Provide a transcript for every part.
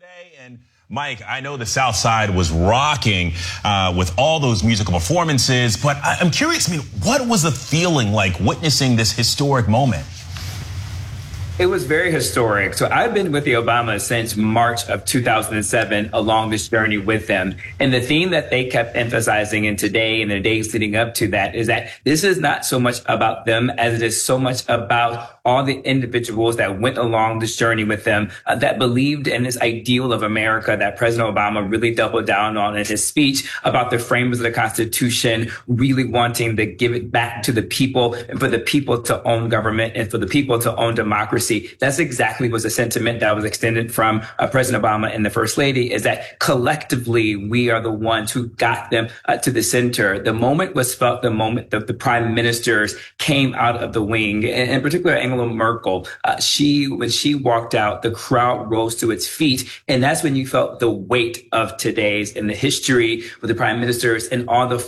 And Mike, I know the South Side was rocking with all those musical performances, but I'm curious, what was the feeling like witnessing this historic moment? It was very historic. So I've been with the Obamas since March of 2007 along this journey with them. And the theme that they kept emphasizing in today and the days leading up to that is that this is not so much about them as it is so much about all the individuals that went along this journey with them that believed in this ideal of America that President Obama really doubled down on in his speech about the framers of the Constitution really wanting to give it back to the people and for the people to own government and for the people to own democracy. That's exactly was the sentiment that was extended from President Obama and the First Lady, is that collectively we are the ones who got them to the center. The moment was felt the moment that the prime ministers came out of the wing, and in particular Angela Merkel. When she walked out, the crowd rose to its feet, and that's when you felt the weight of today's and the history with the prime ministers and all the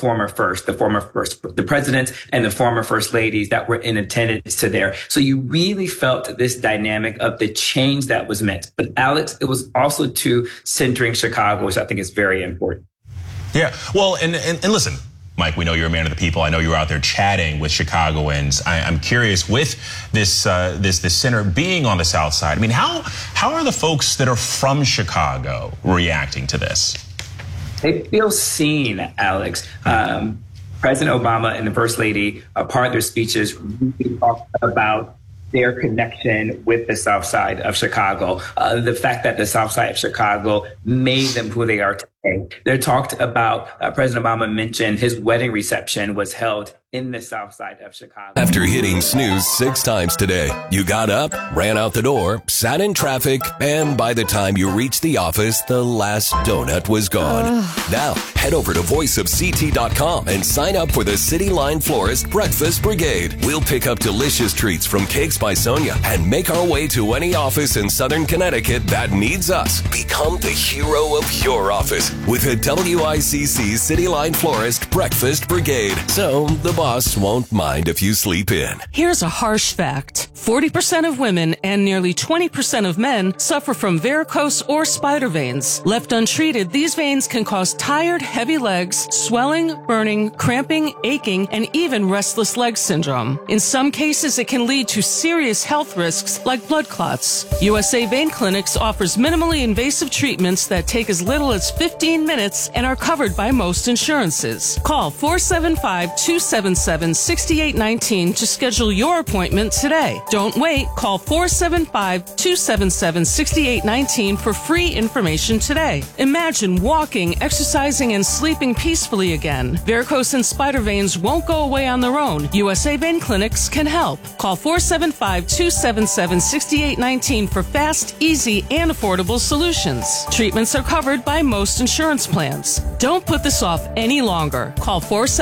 the presidents and the former first ladies that were in attendance to there. So you really felt this dynamic of the change that was meant. But Alex, it was also too centering Chicago, which I think is very important. Yeah, well, and listen, Mike, we know you're a man of the people. I know you were out there chatting with Chicagoans. I'm curious, with this center being on the South Side, how are the folks that are from Chicago reacting to this? They feel seen, Alex. President Obama and the First Lady, a part of their speeches, really talked about their connection with the South Side of Chicago, the fact that the South Side of Chicago made them who they are today. They talked about, President Obama mentioned his wedding reception was held in the South Side of Chicago. After hitting snooze 6 times today, you got up, ran out the door, sat in traffic, and by the time you reached the office, the last donut was gone. Now, head over to voiceofct.com and sign up for the City Line Florist Breakfast Brigade. We'll pick up delicious treats from Cakes by Sonia and make our way to any office in Southern Connecticut that needs us. Become the hero of your office with a WICC City Line Florist Breakfast Brigade. So the boss won't mind if you sleep in. Here's a harsh fact. 40% of women and nearly 20% of men suffer from varicose or spider veins. Left untreated, these veins can cause tired, heavy legs, swelling, burning, cramping, aching, and even restless leg syndrome. In some cases, it can lead to serious health risks like blood clots. USA Vein Clinics offers minimally invasive treatments that take as little as 15 minutes and are covered by most insurances. Call 475-277-6819 to schedule your appointment today. Don't wait. Call 475-277-6819 for free information today. Imagine walking, exercising, and sleeping peacefully again. Varicose and spider veins won't go away on their own. USA Vein Clinics can help. Call 475-277-6819 for fast, easy, and affordable solutions. Treatments are covered by most insurance plans. Don't put this off any longer. Call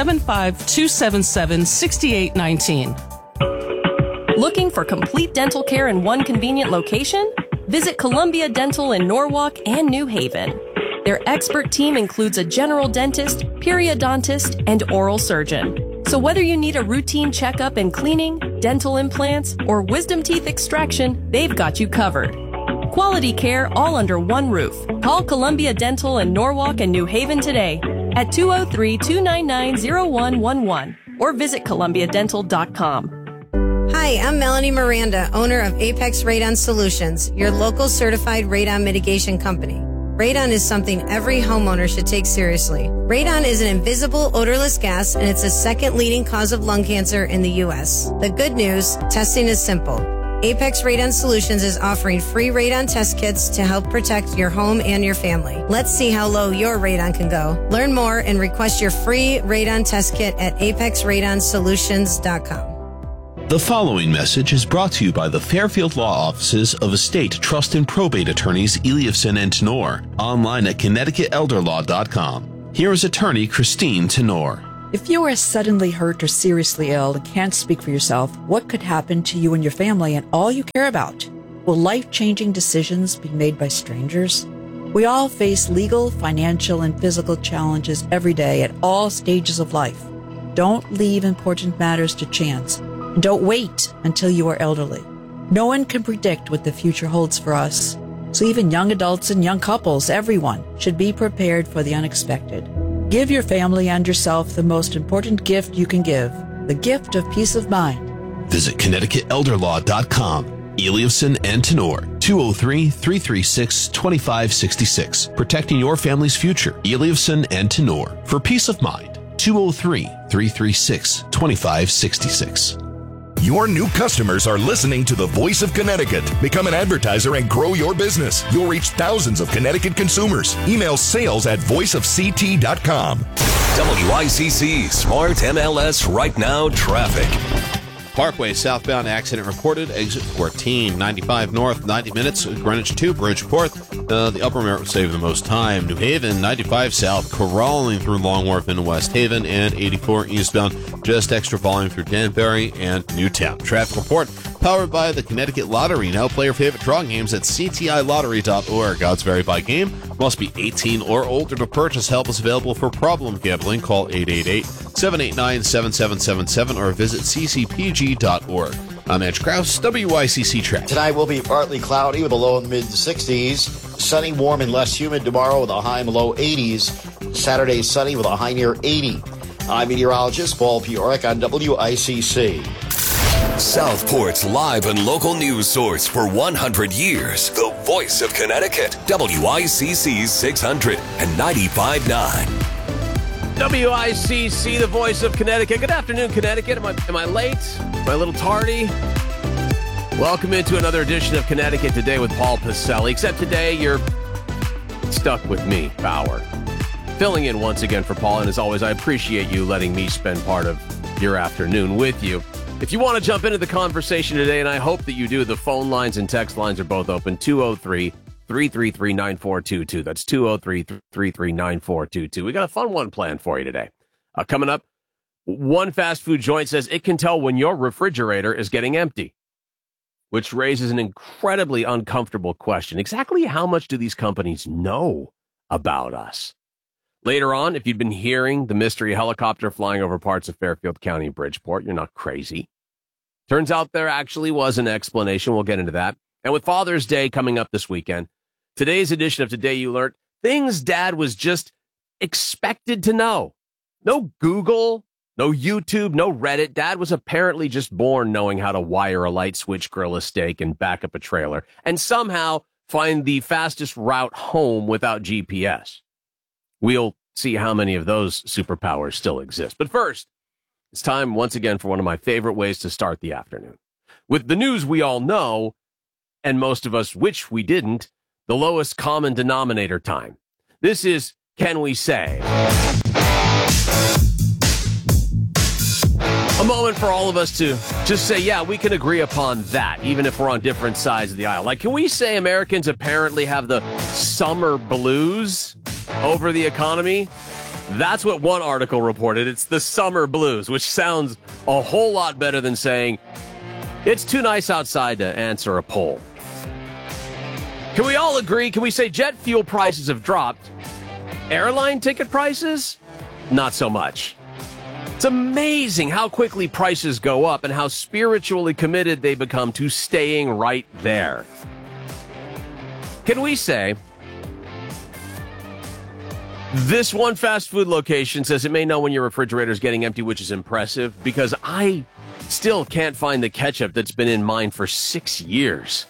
475-277-6819. Looking for complete dental care in one convenient location? Visit Columbia Dental in Norwalk and New Haven. Their expert team includes a general dentist, periodontist, and oral surgeon. So whether you need a routine checkup and cleaning, dental implants, or wisdom teeth extraction, they've got you covered. Quality care all under one roof. Call Columbia Dental in Norwalk and New Haven today at 203-299-0111 or visit columbiadental.com. Hi, I'm Melanie Miranda, owner of Apex Radon Solutions, your local certified radon mitigation company. Radon is something every homeowner should take seriously. Radon is an invisible, odorless gas, and it's the second leading cause of lung cancer in the U.S. The good news, testing is simple. Apex Radon Solutions is offering free radon test kits to help protect your home and your family. Let's see how low your radon can go. Learn more and request your free radon test kit at apexradonsolutions.com. The following message is brought to you by the Fairfield Law Offices of Estate, Trust, and Probate Attorneys Eliafson and Tenor, online at ConnecticutElderLaw.com. Here is attorney Christine Tenor. If you are suddenly hurt or seriously ill and can't speak for yourself, what could happen to you and your family and all you care about? Will life-changing decisions be made by strangers? We all face legal, financial, and physical challenges every day at all stages of life. Don't leave important matters to chance. And don't wait until you are elderly. No one can predict what the future holds for us. So even young adults and young couples, everyone should be prepared for the unexpected. Give your family and yourself the most important gift you can give, the gift of peace of mind. Visit ConnecticutElderLaw.com. Eliasson and Tenor, 203-336-2566. Protecting your family's future. Eliasson and Tenor. For peace of mind, 203-336-2566. Your new customers are listening to the Voice of Connecticut. Become an advertiser and grow your business. You'll reach thousands of Connecticut consumers. Email sales@voiceofct.com. WICC Smart MLS Right Now Traffic. Parkway southbound accident reported, exit 14, 95 north, 90 minutes, Greenwich to Bridgeport. The upper Merritt will save the most time. New Haven, 95 south, crawling through Long Wharf into West Haven, and 84 eastbound, just extra volume through Danbury and Newtown. Traffic report powered by the Connecticut Lottery. Now play your favorite drawing games at ctilottery.org. Odds vary by game. Must be 18 or older to purchase. Help is available for problem gambling. Call 888-789-7777 or visit ccpg.org. I'm Edge Krause, WICC Traffic. Tonight will be partly cloudy with a low in the mid-60s. Sunny, warm, and less humid tomorrow with a high in the low 80s. Saturday, sunny with a high near 80. I'm meteorologist Paul Piorek on WICC. Southport's live and local news source for 100 years. The Voice of Connecticut. WICC 600 and 95.9. WICC, the Voice of Connecticut. Good afternoon, Connecticut. Am I late? Am I a little tardy? Welcome into another edition of Connecticut Today with Paul Pacelli. Except today, you're stuck with me, Bauer. Filling in once again for Paul, and as always, I appreciate you letting me spend part of your afternoon with you. If you want to jump into the conversation today, and I hope that you do, the phone lines and text lines are both open, 203-333-9422. That's 203-333-9422. We got a fun one planned for you today. Coming up, one fast food joint says it can tell when your refrigerator is getting empty, which raises an incredibly uncomfortable question. Exactly how much do these companies know about us? Later on, if you've been hearing the mystery helicopter flying over parts of Fairfield County and Bridgeport, you're not crazy. Turns out there actually was an explanation. We'll get into that. And with Father's Day coming up this weekend, today's edition of Today You Learned, things Dad was just expected to know. No Google, no YouTube, no Reddit. Dad was apparently just born knowing how to wire a light switch, grill a steak, and back up a trailer, and somehow find the fastest route home without GPS. We'll see how many of those superpowers still exist. But first, it's time once again for one of my favorite ways to start the afternoon. With the news we all know, and most of us wish we didn't, the lowest common denominator time. This is Can We Say? A moment for all of us to just say, yeah, we can agree upon that, even if we're on different sides of the aisle. Like, can we say Americans apparently have the summer blues over the economy? That's what one article reported. It's the summer blues, which sounds a whole lot better than saying it's too nice outside to answer a poll. Can we all agree? Can we say jet fuel prices have dropped? Airline ticket prices? Not so much. It's amazing how quickly prices go up and how spiritually committed they become to staying right there. Can we say this one fast food location says it may know when your refrigerator is getting empty, which is impressive, because I still can't find the ketchup that's been in mine for 6 years.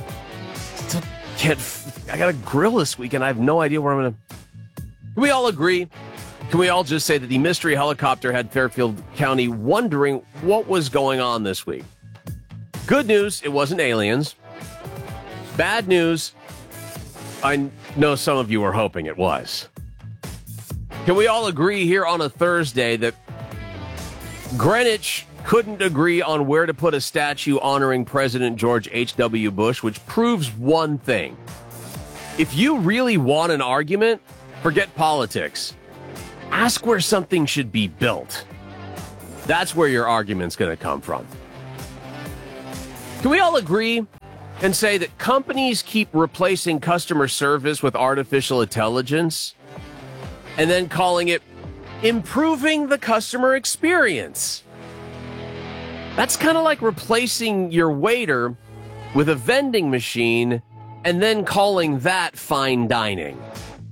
I got to grill this weekend. I have no idea where I'm going to. Can we all agree? Can we all just say that the mystery helicopter had Fairfield County wondering what was going on this week? Good news, it wasn't aliens. Bad news, I know some of you were hoping it was. Can we all agree here on a Thursday that Greenwich couldn't agree on where to put a statue honoring President George H.W. Bush, which proves one thing. If you really want an argument, forget politics. Ask where something should be built. That's where your argument's going to come from. Can we all agree and say that companies keep replacing customer service with artificial intelligence and then calling it improving the customer experience? That's kind of like replacing your waiter with a vending machine and then calling that fine dining.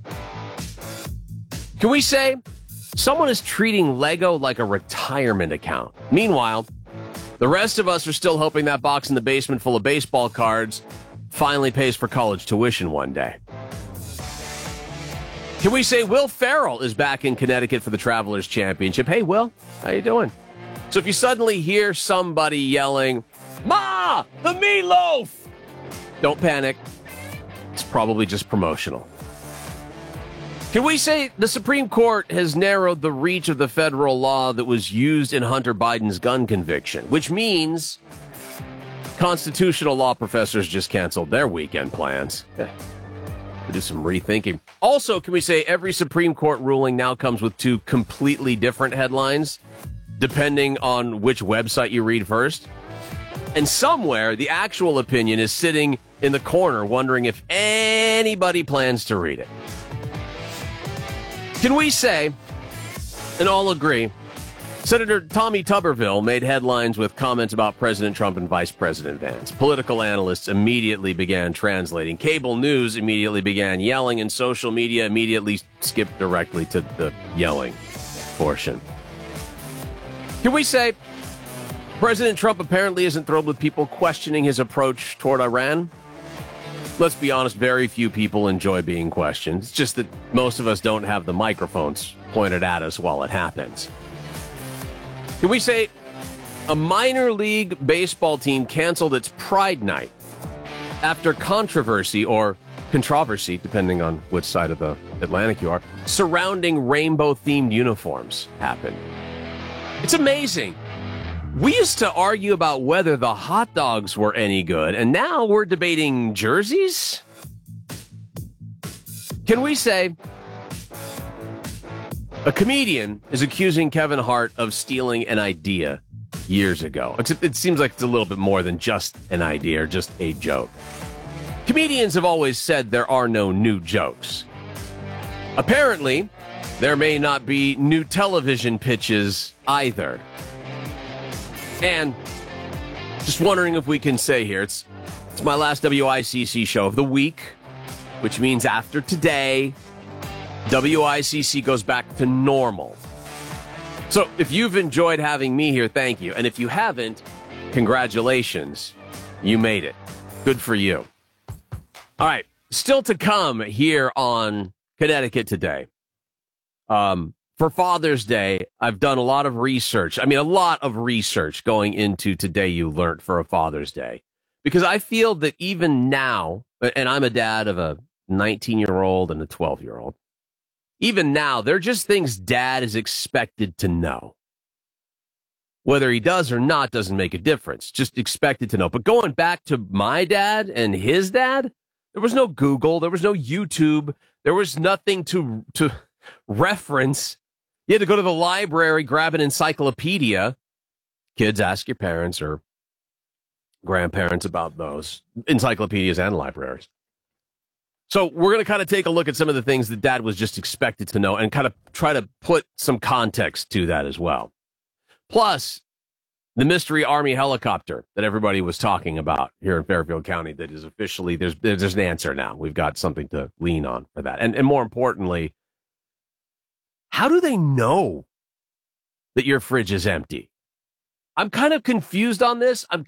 Can we say someone is treating Lego like a retirement account? Meanwhile, the rest of us are still hoping that box in the basement full of baseball cards finally pays for college tuition one day. Can we say Will Ferrell is back in Connecticut for the Travelers Championship? Hey, Will, how you doing? So if you suddenly hear somebody yelling, "Ma, the meatloaf!" don't panic. It's probably just promotional. Can we say the Supreme Court has narrowed the reach of the federal law that was used in Hunter Biden's gun conviction, which means constitutional law professors just canceled their weekend plans. Do some rethinking. Also, can we say every Supreme Court ruling now comes with two completely different headlines, depending on which website you read first? And somewhere, the actual opinion is sitting in the corner wondering if anybody plans to read it. Can we say, and all agree, Senator Tommy Tuberville made headlines with comments about President Trump and Vice President Vance. Political analysts immediately began translating. Cable news immediately began yelling, and social media immediately skipped directly to the yelling portion. Can we say President Trump apparently isn't thrilled with people questioning his approach toward Iran? Let's be honest, very few people enjoy being questioned. It's just that most of us don't have the microphones pointed at us while it happens. Can we say a minor league baseball team canceled its Pride Night after controversy, or controversy, depending on which side of the Atlantic you are, surrounding rainbow-themed uniforms happened? It's amazing. We used to argue about whether the hot dogs were any good, and now we're debating jerseys? Can we say a comedian is accusing Kevin Hart of stealing an idea years ago? It seems like it's a little bit more than just an idea or just a joke. Comedians have always said there are no new jokes. Apparently, there may not be new television pitches either. And just wondering if we can say here, it's my last WICC show of the week, which means after today, WICC goes back to normal. So if you've enjoyed having me here, thank you. And if you haven't, congratulations. You made it. Good for you. All right. Still to come here on Connecticut Today. For Father's Day, I've done a lot of research going into Today You Learned for a Father's Day. Because I feel that even now, and I'm a dad of a 19-year-old and a 12-year-old, even now, they're just things dad is expected to know. Whether he does or not doesn't make a difference. Just expected to know. But going back to my dad and his dad, there was no Google. There was no YouTube. There was nothing to reference. You had to go to the library, grab an encyclopedia. Kids, ask your parents or grandparents about those encyclopedias and libraries. So we're going to kind of take a look at some of the things that dad was just expected to know and kind of try to put some context to that as well. Plus, the mystery Army helicopter that everybody was talking about here in Fairfield County that is officially, there's an answer now. We've got something to lean on for that. And more importantly, how do they know that your fridge is empty? I'm kind of confused on this. I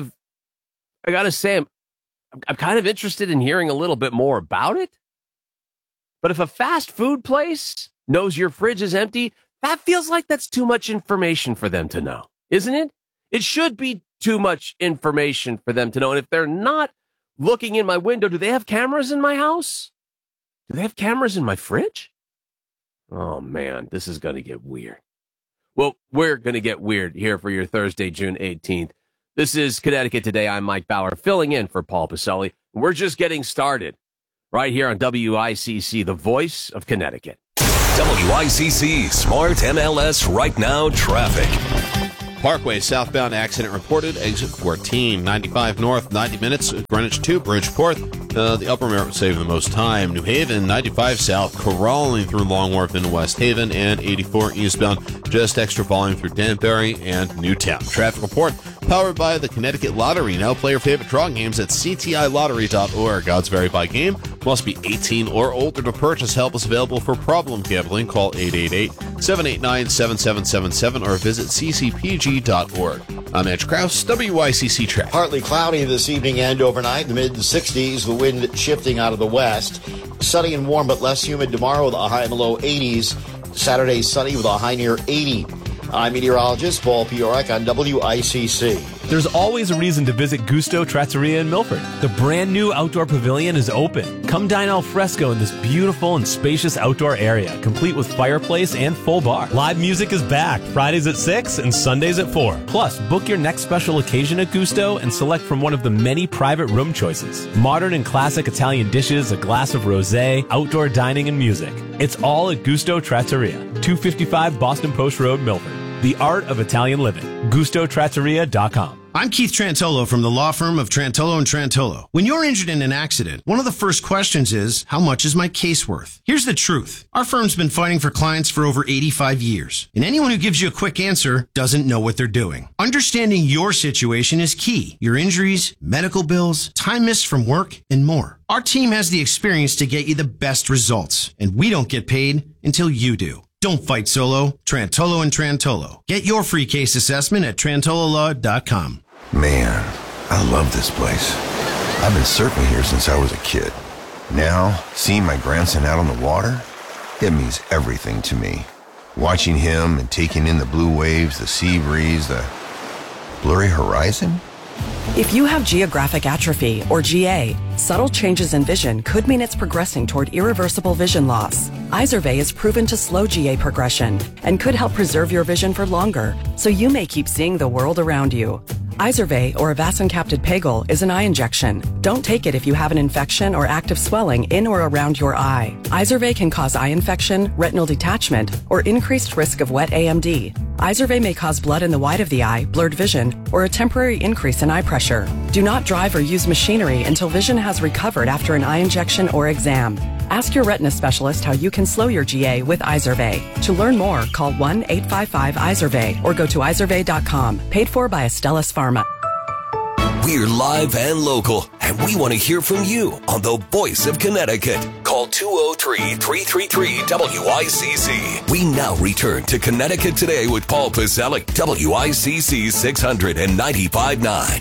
got to say, I'm kind of interested in hearing a little bit more about it. But if a fast food place knows your fridge is empty, that feels like that's too much information for them to know, isn't it? It should be too much information for them to know. And if they're not looking in my window, do they have cameras in my house? Do they have cameras in my fridge? Oh, man, this is going to get weird. Well, we're going to get weird here for your Thursday, June 18th. This is Connecticut Today. I'm Mike Bauer, filling in for Paul Pacelli. We're just getting started right here on WICC, the voice of Connecticut. WICC Smart MLS Right Now Traffic. Parkway southbound accident reported, exit 14, 95 north, 90 minutes, Greenwich to Bridgeport. The upper Merritt would save the most time. New Haven, 95 south, crawling through Long Wharf into West Haven, and 84 eastbound, just extra volume through Danbury and Newtown. Traffic report Powered by the Connecticut Lottery. Now play your favorite drawing games at ctilottery.org. Odds vary by game. Must be 18 or older to purchase. Help is available for problem gambling. Call 888-789-7777 or visit ccpg.org. I'm Edge Krause, WICC Traffic. Partly cloudy this evening and overnight. The mid-60s, the wind shifting out of the west. Sunny and warm but less humid tomorrow with a high in the low 80s. Saturday sunny with a high near 80. I'm meteorologist Paul Piorek on WICC. There's always a reason to visit Gusto Trattoria in Milford. The brand new outdoor pavilion is open. Come dine al fresco in this beautiful and spacious outdoor area, complete with fireplace and full bar. Live music is back, Fridays at 6 and Sundays at 4. Plus, book your next special occasion at Gusto and select from one of the many private room choices. Modern and classic Italian dishes, a glass of rosé, outdoor dining and music. It's all at Gusto Trattoria, 255 Boston Post Road, Milford. The art of Italian living. GustoTrattoria.com. I'm Keith Trantolo from the law firm of Trantolo & Trantolo. When you're injured in an accident, one of the first questions is, how much is my case worth? Here's the truth. Our firm's been fighting for clients for over 85 years. And anyone who gives you a quick answer doesn't know what they're doing. Understanding your situation is key. Your injuries, medical bills, time missed from work, and more. Our team has the experience to get you the best results. And we don't get paid until you do. Don't fight solo. Trantolo & Trantolo. Get your free case assessment at trantololaw.com. Man, I love this place. I've been surfing here since I was a kid. Now, seeing my grandson out on the water, it means everything to me. Watching him and taking in the blue waves, the sea breeze, the blurry horizon. If you have geographic atrophy, or GA, subtle changes in vision could mean it's progressing toward irreversible vision loss. Izervay is proven to slow GA progression and could help preserve your vision for longer, so you may keep seeing the world around you. Izervay, or avacincaptad pegol, is an eye injection. Don't take it if you have an infection or active swelling in or around your eye. Izervay can cause eye infection, retinal detachment, or increased risk of wet AMD. Izervay may cause blood in the white of the eye, blurred vision, or a temporary increase in eye pressure. Do not drive or use machinery until vision has recovered after an eye injection or exam. Ask your retina specialist how you can slow your GA with Izervay. To learn more, call 1-855-IZERVAY or go to izervay.com. Paid for by Astellas Pharma. We're live and local, and we want to hear from you on the Voice of Connecticut. Call 203-333-WICC. We now return to Connecticut Today with Paul Pacelli, WICC 695.9.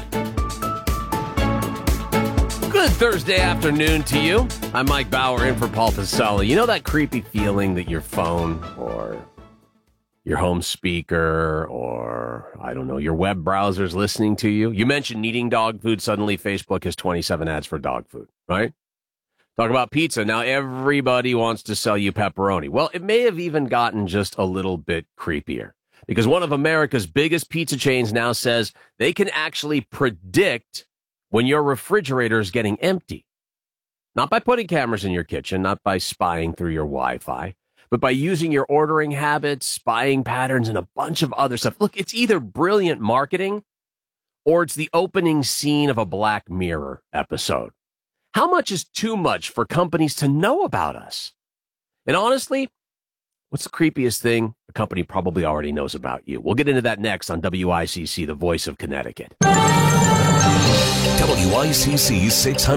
Good Thursday afternoon to you. I'm Mike Bauer in for Paul Pacelli. You know that creepy feeling that your phone or your home speaker or, I don't know, your web browser's listening to you? You mentioned eating dog food. Suddenly Facebook has 27 ads for dog food, right? Talk about pizza. Now everybody wants to sell you pepperoni. Well, it may have even gotten just a little bit creepier because one of America's biggest pizza chains now says they can actually predict when your refrigerator is getting empty. Not by putting cameras in your kitchen, not by spying through your Wi-Fi, but by using your ordering habits, spying patterns, and a bunch of other stuff. Look, it's either brilliant marketing or it's the opening scene of a Black Mirror episode. How much is too much for companies to know about us? And honestly, what's the creepiest thing a company probably already knows about you? We'll get into that next on WICC, the Voice of Connecticut. WICC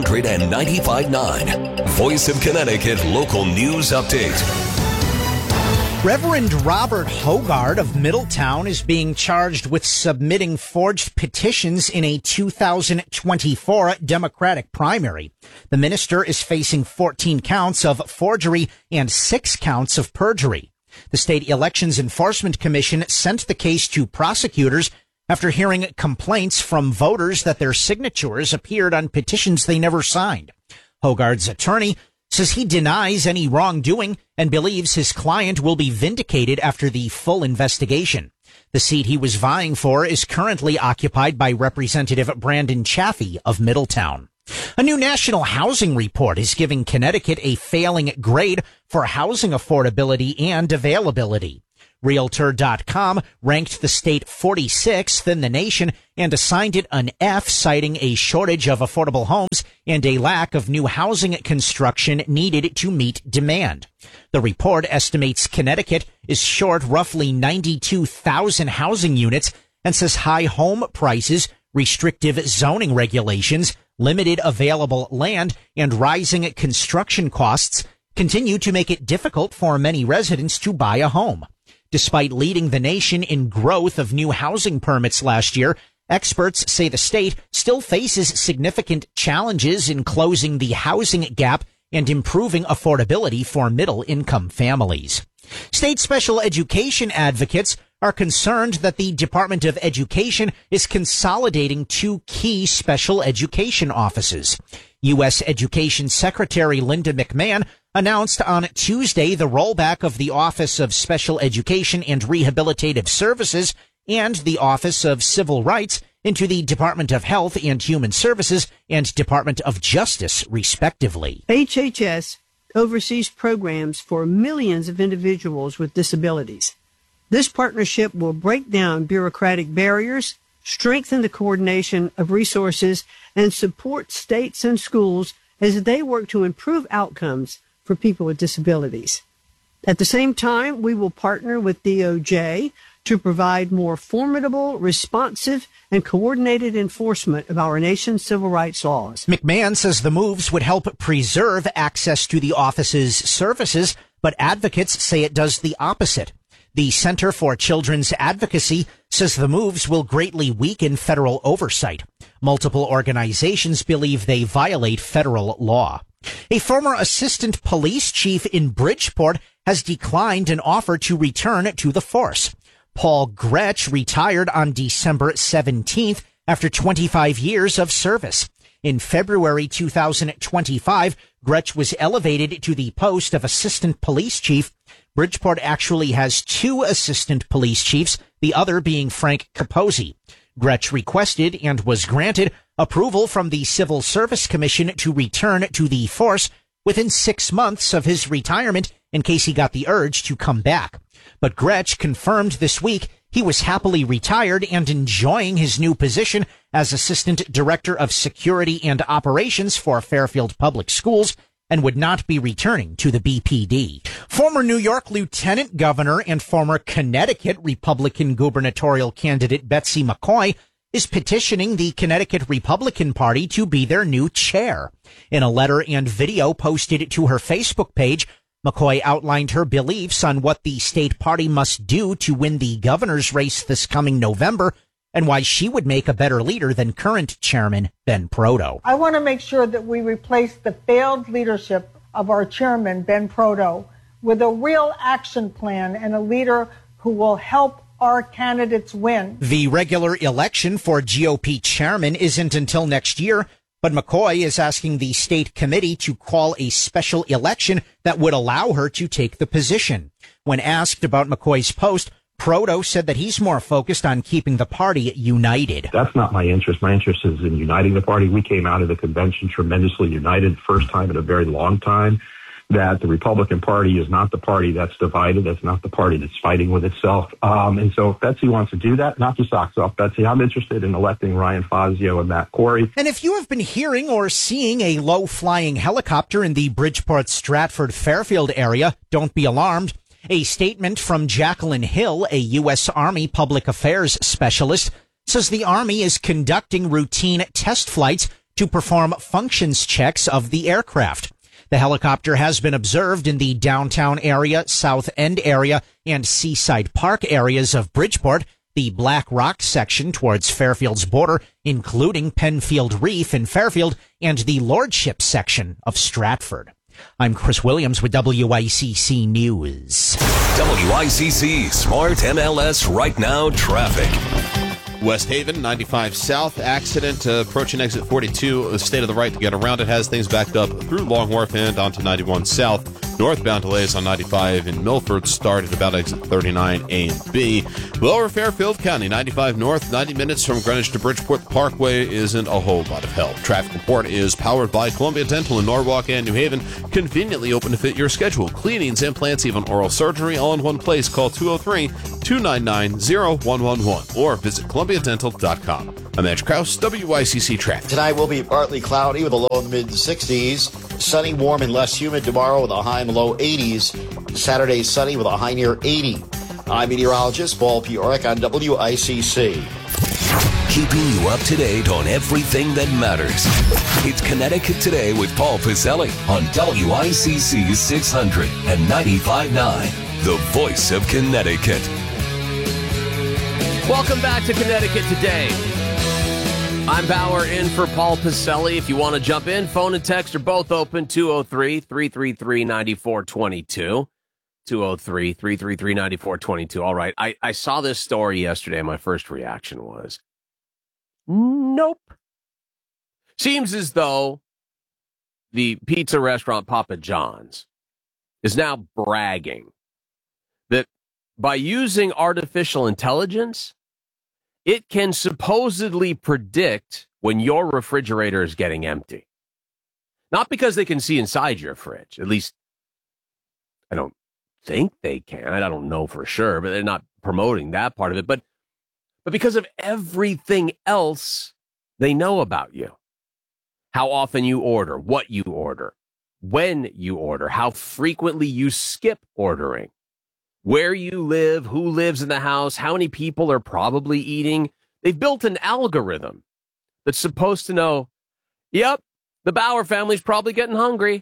695.9. Voice of Connecticut Local News Update. Reverend Robert Hogard of Middletown is being charged with submitting forged petitions in a 2024 Democratic primary. The minister is facing 14 counts of forgery and 6 counts of perjury. The State Elections Enforcement Commission sent the case to prosecutors after hearing complaints from voters that their signatures appeared on petitions they never signed. Hogard's attorney says he denies any wrongdoing and believes his client will be vindicated after the full investigation. The seat he was vying for is currently occupied by Representative Brandon Chaffee of Middletown. A new national housing report is giving Connecticut a failing grade for housing affordability and availability. Realtor.com ranked the state 46th in the nation and assigned it an F, citing a shortage of affordable homes and a lack of new housing construction needed to meet demand. The report estimates Connecticut is short roughly 92,000 housing units, and says high home prices, restrictive zoning regulations, limited available land, and rising construction costs continue to make it difficult for many residents to buy a home. Despite leading the nation in growth of new housing permits last year, experts say the state still faces significant challenges in closing the housing gap and improving affordability for middle-income families. State special education advocates are concerned that the Department of Education is consolidating two key special education offices. U.S. Education Secretary Linda McMahon announced on Tuesday the rollback of the Office of Special Education and Rehabilitative Services and the Office of Civil Rights into the Department of Health and Human Services and Department of Justice, respectively. HHS oversees programs for millions of individuals with disabilities. This partnership will break down bureaucratic barriers, strengthen the coordination of resources, and support states and schools as they work to improve outcomes for people with disabilities. At the same time, we will partner with DOJ to provide more formidable, responsive, and coordinated enforcement of our nation's civil rights laws. McMahon says the moves would help preserve access to the office's services, but advocates say it does the opposite. The Center for Children's Advocacy says the moves will greatly weaken federal oversight. Multiple organizations believe they violate federal law. A former assistant police chief in Bridgeport has declined an offer to return to the force. Paul Gretsch retired on December 17th after 25 years of service. In February 2025, Gretsch was elevated to the post of assistant police chief. Bridgeport actually has two assistant police chiefs, the other being Frank Capozzi. Gretsch requested and was granted approval from the Civil Service Commission to return to the force within 6 months of his retirement in case he got the urge to come back. But Gretsch confirmed this week he was happily retired and enjoying his new position as Assistant Director of Security and Operations for Fairfield Public Schools and would not be returning to the BPD. Former New York Lieutenant Governor and former Connecticut Republican gubernatorial candidate Betsy McCoy is petitioning the Connecticut Republican Party to be their new chair. In a letter and video posted to her Facebook page, McCoy outlined her beliefs on what the state party must do to win the governor's race this coming November and why she would make a better leader than current chairman Ben Proto. I want to make sure that we replace the failed leadership of our chairman, Ben Proto, with a real action plan and a leader who will help our candidates win. The regular election for GOP chairman isn't until next year, but McCoy is asking the state committee to call a special election that would allow her to take the position. When asked about McCoy's post, Proto said that he's more focused on keeping the party united. That's not my interest. My interest is in uniting the party. We came out of the convention tremendously united, first time in a very long time, that the Republican Party is not the party that's divided. That's not the party that's fighting with itself. And so if Betsy wants to do that, knock your socks off, Betsy. I'm interested in electing Ryan Fazio and Matt Corey. And if you have been hearing or seeing a low-flying helicopter in the Bridgeport, Stratford, Fairfield area, don't be alarmed. A statement from Jacqueline Hill, a U.S. Army public affairs specialist, says the Army is conducting routine test flights to perform functions checks of the aircraft. The helicopter has been observed in the downtown area, South End area, and Seaside Park areas of Bridgeport, the Black Rock section towards Fairfield's border, including Penfield Reef in Fairfield, and the Lordship section of Stratford. I'm Chris Williams with WICC News. WICC Smart MLS Right Now Traffic. West Haven, 95 South, accident approaching exit 42. The state of the right to get around it has things backed up through Long Wharf and onto 91 South. Northbound delays on 95 in Milford start at about exit 39 A and B. Lower Fairfield County, 95 North, 90 minutes from Greenwich to Bridgeport. The Parkway isn't a whole lot of help. Traffic report is powered by Columbia Dental in Norwalk and New Haven. Conveniently open to fit your schedule. Cleanings, implants, even oral surgery all in one place. Call 203-299-0111 or visit ColumbiaDental.com. I'm Andrew Krause, WICC Traffic. Tonight will be partly cloudy with a low in the mid-60s. Sunny, warm, and less humid tomorrow with a high and low 80s. Saturday, sunny with a high near 80. I'm meteorologist Paul Piorek on WICC. Keeping you up to date on everything that matters. It's Connecticut Today with Paul Pacelli on WICC 600 and 95.9, the voice of Connecticut. Welcome back to Connecticut Today. I'm Bauer in for Paul Pacelli. If you want to jump in, phone and text are both open, 203-333-9422. 203-333-9422. All right, I saw this story yesterday, and my first reaction was, nope. Seems as though the pizza restaurant Papa John's is now bragging that by using artificial intelligence, it can supposedly predict when your refrigerator is getting empty. Not because they can see inside your fridge. At least, I don't think they can. I don't know for sure, but they're not promoting that part of it. But because of everything else they know about you. How often you order, what you order, when you order, how frequently you skip ordering, where you live, who lives in the house, how many people are probably eating. They've built an algorithm that's supposed to know, yep, the Bauer family's probably getting hungry,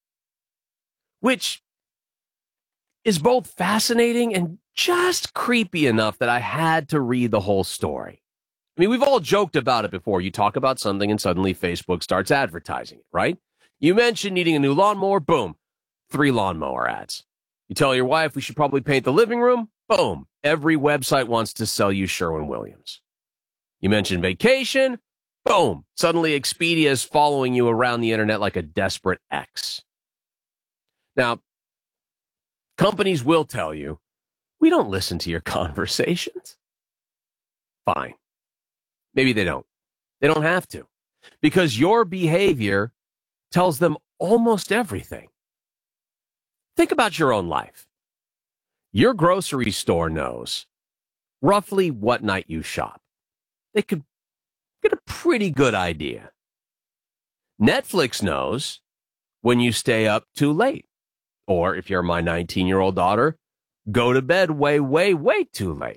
which is both fascinating and just creepy enough that I had to read the whole story. I mean, we've all joked about it before. You talk about something and suddenly Facebook starts advertising it, right? You mentioned needing a new lawnmower, boom, 3 lawnmower ads. You tell your wife we should probably paint the living room, boom, every website wants to sell you Sherwin-Williams. You mentioned vacation, boom, suddenly Expedia is following you around the internet like a desperate ex. Now, companies will tell you, we don't listen to your conversations. Fine. Maybe they don't. They don't have to. Because your behavior tells them almost everything. Think about your own life. Your grocery store knows roughly what night you shop. They could get a pretty good idea. Netflix knows when you stay up too late. Or if you're my 19-year-old daughter, go to bed way, way, way too late.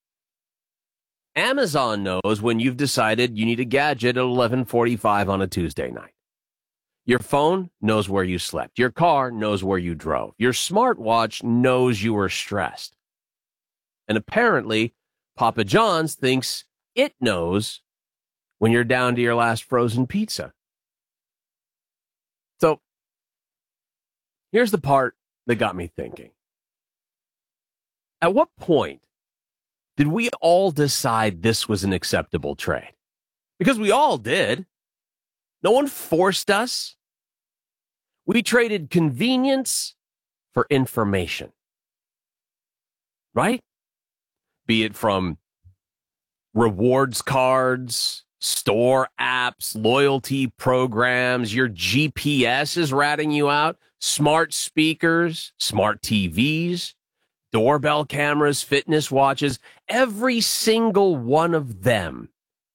Amazon knows when you've decided you need a gadget at 11:45 on a Tuesday night. Your phone knows where you slept. Your car knows where you drove. Your smartwatch knows you were stressed. And apparently, Papa John's thinks it knows when you're down to your last frozen pizza. So, here's the part that got me thinking. At what point did we all decide this was an acceptable trade? Because we all did. No one forced us. We traded convenience for information. Right? Be it from rewards cards, store apps, loyalty programs, your GPS is ratting you out, smart speakers, smart TVs, doorbell cameras, fitness watches, every single one of them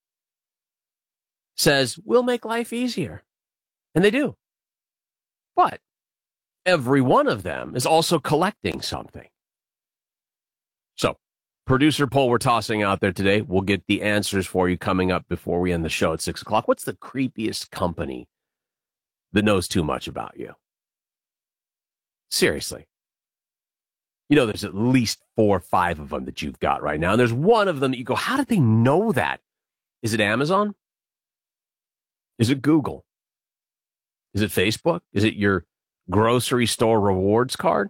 says, we'll make life easier. And they do. But every one of them is also collecting something. So, producer poll we're tossing out there today. We'll get the answers for you coming up before we end the show at 6 o'clock. What's the creepiest company that knows too much about you? Seriously. You know, there's at least 4 or 5 of them that you've got right now. And there's one of them that you go, how did they know that? Is it Amazon? Is it Google? Is it Facebook? Is it your grocery store rewards card?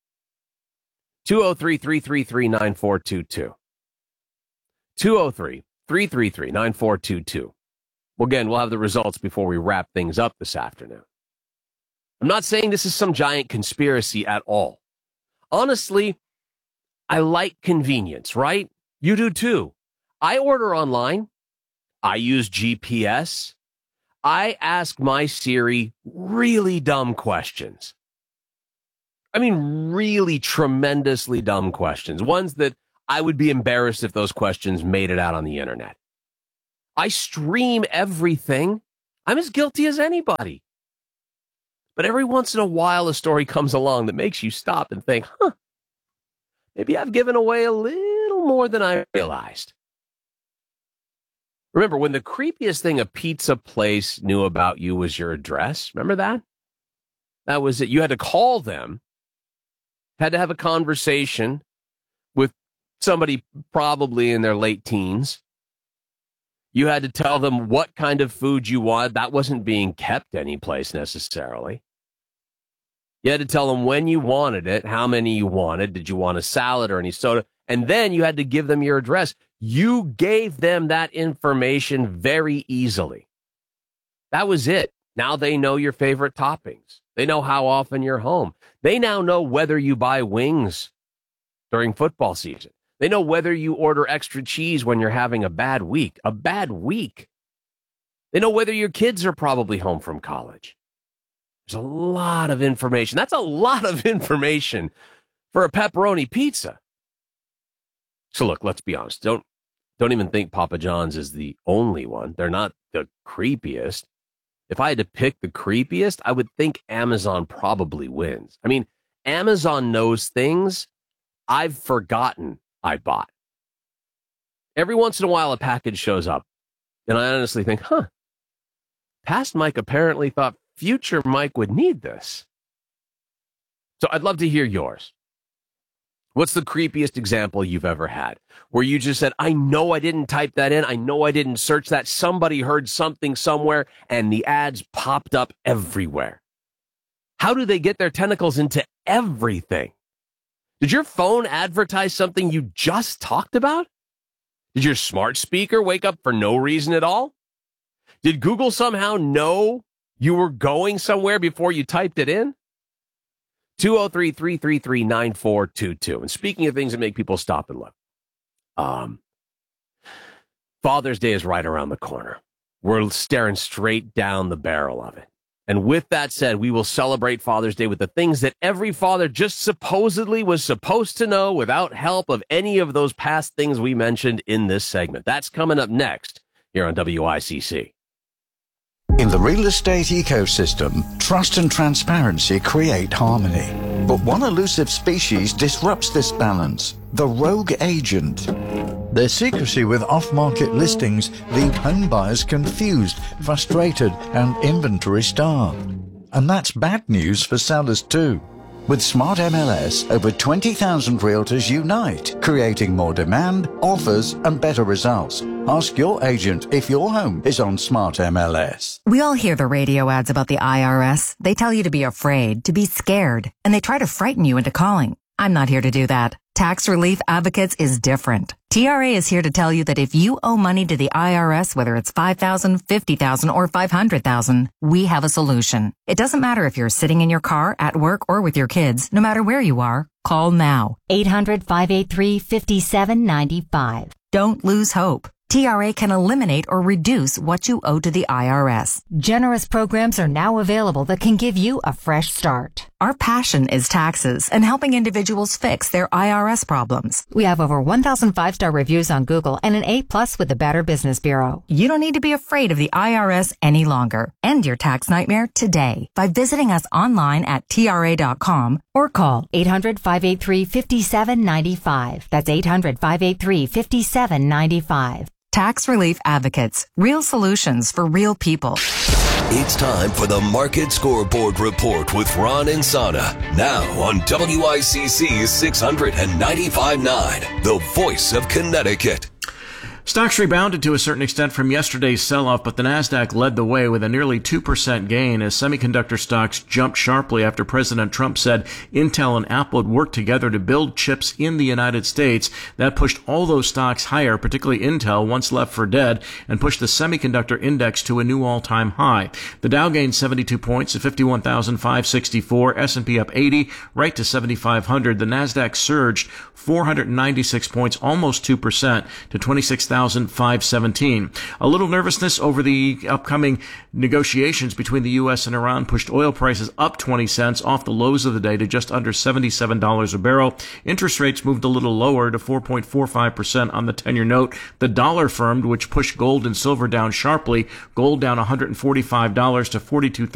203-333-9422. 203-333-9422. Well, again, we'll have the results before we wrap things up this afternoon. I'm not saying this is some giant conspiracy at all. Honestly, I like convenience, right? You do too. I order online. I use GPS. I ask my Siri really dumb questions. I mean, really tremendously dumb questions. Ones that I would be embarrassed if those questions made it out on the internet. I stream everything. I'm as guilty as anybody. But every once in a while, a story comes along that makes you stop and think, maybe I've given away a little more than I realized. Remember, when the creepiest thing a pizza place knew about you was your address, remember that? That was it. You had to call them, had to have a conversation with somebody probably in their late teens. You had to tell them what kind of food you wanted. That wasn't being kept anyplace necessarily. You had to tell them when you wanted it, how many you wanted. Did you want a salad or any soda? And then you had to give them your address. You gave them that information very easily. That was it. Now they know your favorite toppings. They know how often you're home. They now know whether you buy wings during football season. They know whether you order extra cheese when you're having a bad week. A bad week. They know whether your kids are probably home from college. There's a lot of information. That's a lot of information for a pepperoni pizza. So look, let's be honest. Don't even think Papa John's is the only one. They're not the creepiest. If I had to pick the creepiest, I would think Amazon probably wins. I mean, Amazon knows things I've forgotten I bought. Every once in a while, a package shows up, and I honestly think, past Mike apparently thought future Mike would need this. So I'd love to hear yours. What's the creepiest example you've ever had where you just said, I know I didn't type that in. I know I didn't search that. Somebody heard something somewhere and the ads popped up everywhere. How do they get their tentacles into everything? Did your phone advertise something you just talked about? Did your smart speaker wake up for no reason at all? Did Google somehow know you were going somewhere before you typed it in? 203-333-9422. And speaking of things that make people stop and look, Father's Day is right around the corner. We're staring straight down the barrel of it. And with that said, we will celebrate Father's Day with the things that every father just supposedly was supposed to know without help of any of those past things we mentioned in this segment. That's coming up next here on WICC. In the real estate ecosystem, trust and transparency create harmony. But one elusive species disrupts this balance, the rogue agent. Their secrecy with off-market listings leave home buyers confused, frustrated, and inventory-starved. And that's bad news for sellers too. With Smart MLS, over 20,000 realtors unite, creating more demand, offers, and better results. Ask your agent if your home is on Smart MLS. We all hear the radio ads about the IRS. They tell you to be afraid, to be scared, and they try to frighten you into calling. I'm not here to do that. Tax Relief Advocates is different. TRA is here to tell you that if you owe money to the IRS, whether it's $5,000, $50,000, or $500,000, we have a solution. It doesn't matter if you're sitting in your car, at work, or with your kids. No matter where you are, call now. 800-583-5795. Don't lose hope. TRA can eliminate or reduce what you owe to the IRS. Generous programs are now available that can give you a fresh start. Our passion is taxes and helping individuals fix their IRS problems. We have over 1,000 5-star reviews on Google and an A+ with the Better Business Bureau. You don't need to be afraid of the IRS any longer. End your tax nightmare today by visiting us online at TRA.com or call 800-583-5795. That's 800-583-5795. Tax Relief Advocates. Real solutions for real people. It's time for the Market Scoreboard Report with Ron and Sana. Now on WICC 695.9, the voice of Connecticut. Stocks rebounded to a certain extent from yesterday's sell-off, but the Nasdaq led the way with a nearly 2% gain as semiconductor stocks jumped sharply after President Trump said Intel and Apple would work together to build chips in the United States. That pushed all those stocks higher, particularly Intel, once left for dead, and pushed the semiconductor index to a new all-time high. The Dow gained 72 points to 51,564, S&P up 80, right to 7,500. The Nasdaq surged 496 points, almost 2%, to 26,517. A little nervousness over the upcoming negotiations between the U.S. and Iran pushed oil prices up 20 cents off the lows of the day to just under $77 a barrel. Interest rates moved a little lower to 4.45% on the 10-year note. The dollar firmed, which pushed gold and silver down sharply. Gold down $145 to $42.